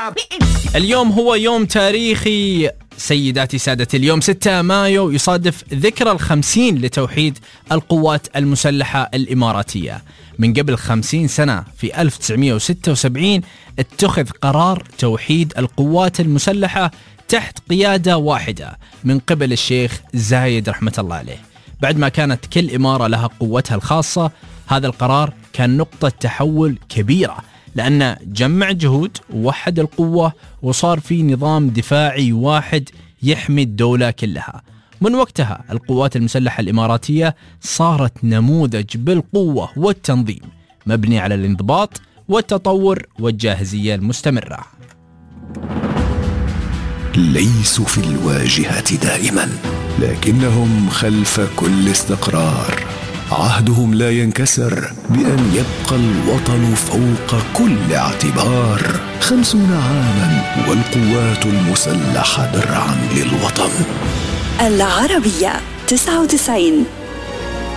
اليوم هو يوم تاريخي سيداتي سادتي. اليوم 6 مايو يصادف ذكرى 50 لتوحيد القوات المسلحة الإماراتية. من قبل 50 سنة في 1976 اتخذ قرار توحيد القوات المسلحة تحت قيادة واحدة من قبل الشيخ زايد رحمة الله عليه. بعد ما كانت كل إمارة لها قوتها الخاصة، هذا القرار كان نقطة تحول كبيرة، لأنه جمع جهود ووحد القوة وصار في نظام دفاعي واحد يحمي الدولة كلها. من وقتها القوات المسلحة الإماراتية صارت نموذج بالقوة والتنظيم، مبني على الانضباط والتطور والجاهزية المستمرة. ليسوا في الواجهة دائما، لكنهم خلف كل استقرار. عهدهم لا ينكسر بأن يبقى الوطن فوق كل اعتبار. 50 عاما والقوات المسلحة درعا للوطن. العربية 99.